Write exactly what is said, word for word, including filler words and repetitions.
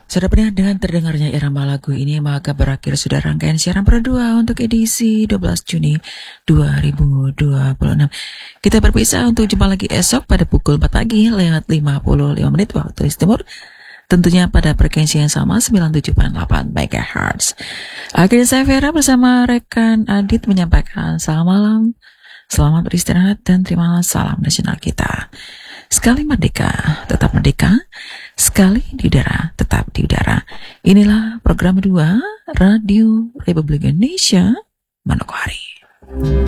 Sudah benar dengan terdengarnya irama lagu ini, maka berakhir sudah rangkaian siaran berdua untuk edisi dua belas Juni dua ribu dua puluh enam. Kita berpisah untuk jumpa lagi esok pada pukul empat pagi lewat lima puluh lima menit waktu Indonesia Timur. Tentunya pada frekuensi yang sama sembilan puluh tujuh koma delapan megahertz. Akhirnya saya Vera bersama rekan Adit menyampaikan selamat malam, selamat beristirahat, dan terima salam nasional kita. Sekali merdeka, tetap merdeka. Sekali di udara, tetap di udara. Inilah program kedua Radio Republik Indonesia Manokwari.